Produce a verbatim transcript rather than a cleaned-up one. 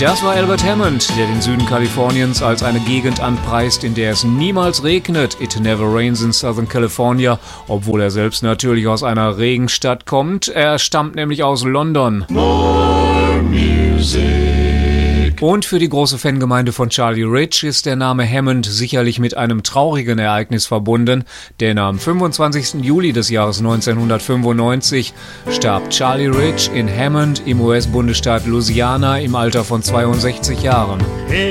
Das war Albert Hammond, der den Süden Kaliforniens als eine Gegend anpreist, in der es niemals regnet. It never rains in Southern California, obwohl er selbst natürlich aus einer Regenstadt kommt. Er stammt nämlich aus London. More music. Und für die große Fangemeinde von Charlie Rich ist der Name Hammond sicherlich mit einem traurigen Ereignis verbunden, denn am fünfundzwanzigsten Juli des Jahres neunzehnhundertfünfundneunzig starb Charlie Rich in Hammond im U S-Bundesstaat Louisiana im Alter von zweiundsechzig Jahren.